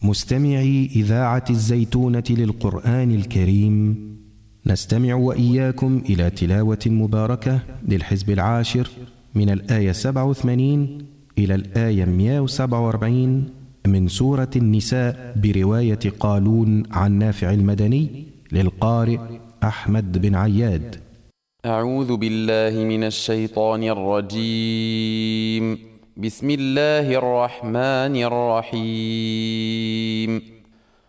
مستمعي إذاعة الزيتونة للقرآن الكريم، نستمع وإياكم إلى تلاوة مباركة للحزب العاشر من الآية 87 إلى الآية 147 من سورة النساء برواية قالون عن نافع المدني للقارئ أحمد بن عياد. أعوذ بالله من الشيطان الرجيم. بسم الله الرحمن الرحيم.